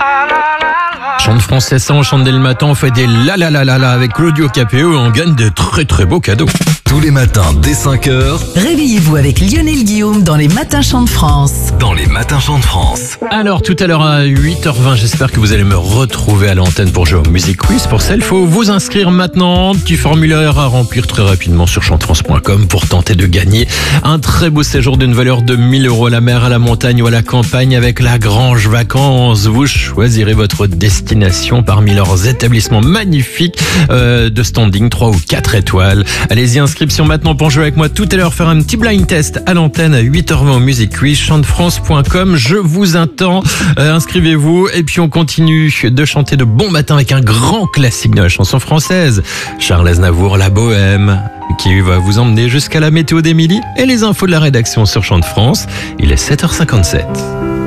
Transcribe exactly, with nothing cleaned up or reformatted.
Chante français, ça on chante dès le matin, on fait des la la la la la avec Claudio Capéo et on gagne de très très beaux cadeaux. Tous les matins dès cinq heures, réveillez-vous avec Lionel Guillaume dans les Matins Chants de France. dans les Matins Chants de France. Alors tout à l'heure à huit heures vingt, j'espère que vous allez me retrouver à l'antenne pour jouer au Music Quiz. Pour ça, il faut vous inscrire maintenant. Petit formulaire à remplir très rapidement sur chante france point com pour tenter de gagner un très beau séjour d'une valeur de mille euros à la mer, à la montagne ou à la campagne avec la Grange Vacances. Vous choisirez votre destination parmi leurs établissements magnifiques euh, de standing trois ou quatre étoiles. Allez-y, inscription maintenant pour jouer avec moi tout à l'heure, faire un petit blind test à l'antenne à huit heures vingt au Music Quiz, chante france point com. Je vous attends, euh, inscrivez-vous et puis on continue de chanter de bon matin avec un grand classique de la chanson française, Charles Aznavour, La Bohème, qui va vous emmener jusqu'à la météo d'Émilie et les infos de la rédaction sur Chante France. Il est sept heures cinquante-sept.